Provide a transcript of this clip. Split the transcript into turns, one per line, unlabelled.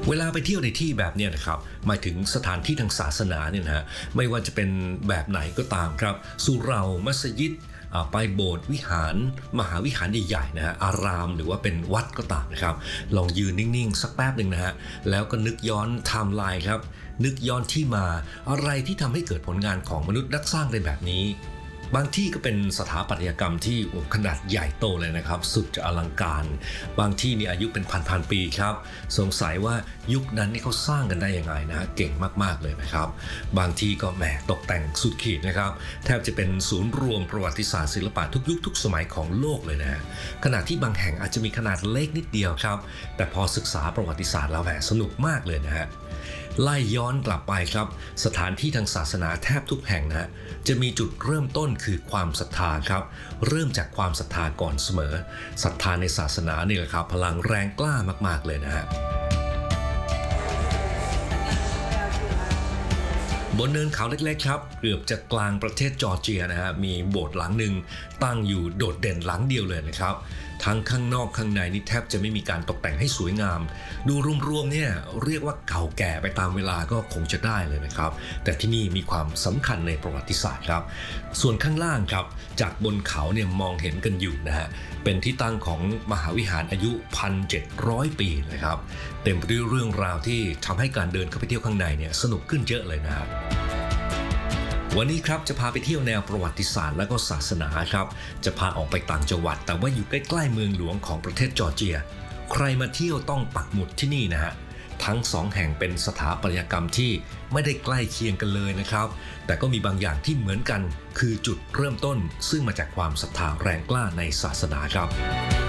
เวลาไปเที่ยวในที่แบบนี้นะครับหมายถึงสถานที่ทางศาสนาเนี่ยนะฮะไม่ว่าจะเป็นแบบไหนก็ตามครับสุเหร่ามัสยิดไปโบสถ์วิหารมหาวิหารใหญ่ๆนะฮะอารามหรือว่าเป็นวัดก็ตามนะครับลองยืนนิ่งๆสักแป๊บหนึ่งนะฮะแล้วก็นึกย้อนไทม์ไลน์ครับนึกย้อนที่มาอะไรที่ทำให้เกิดผลงานของมนุษย์นักสร้างได้แบบนี้บางที่ก็เป็นสถาปัตยกรรมที่ขนาดใหญ่โตเลยนะครับสุดจะอลังการบางที่นี่อายุเป็นพันปีครับสงสัยว่ายุคนั้นนี่เขาสร้างกันได้ยังไงนะฮะเก่งมากๆเลยนะครับบางที่ก็แหมตกแต่งสุดขีดนะครับแทบจะเป็นศูนย์รวมประวัติศาสตร์ศิลปะทุกยุคทุกสมัยของโลกเลยนะฮะขณะที่บางแห่งอาจจะมีขนาดเล็กนิดเดียวครับแต่พอศึกษาประวัติศาสตร์แล้วแหมสนุกมากเลยนะฮะไล่ย้อนกลับไปครับสถานที่ทางศาสนาแทบทุกแห่งนะจะมีจุดเริ่มต้นคือความศรัทธาครับเริ่มจากความศรัทธาก่อนเสมอศรัทธาในศาสนานี่แหละครับพลังแรงกล้ามากๆเลยนะฮะบนเนินเขาเล็กๆครับเกือบจะกลางประเทศจอร์เจียนะฮะมีโบสถ์หลังหนึ่งตั้งอยู่โดดเด่นหลังเดียวเลยนะครับทั้งข้างนอกข้างในนี่แทบจะไม่มีการตกแต่งให้สวยงามดูรวมๆเนี่ยเรียกว่าเก่าแก่ไปตามเวลาก็คงจะได้เลยนะครับแต่ที่นี่มีความสำคัญในประวัติศาสตร์ครับส่วนข้างล่างครับจากบนเขาเนี่ยมองเห็นกันอยู่นะฮะเป็นที่ตั้งของมหาวิหารอายุ 1,700 ปีนะครับเต็มไปด้วยเรื่องราวที่ทำให้การเดินเข้าไปเที่ยวข้างในเนี่ยสนุกขึ้นเยอะเลยนะครับวันนี้ครับจะพาไปเที่ยวแนวประวัติศาสตร์และก็ศาสนาครับจะพาออกไปต่างจังหวัดแต่ว่าอยู่ใกล้ๆเมืองหลวงของประเทศจอร์เจียใครมาเที่ยวต้องปักหมุดที่นี่นะฮะทั้งสองแห่งเป็นสถาปัตยกรรมที่ไม่ได้ใกล้เคียงกันเลยนะครับแต่ก็มีบางอย่างที่เหมือนกันคือจุดเริ่มต้นซึ่งมาจากความศรัทธาแรงกล้าในศาสนาครับ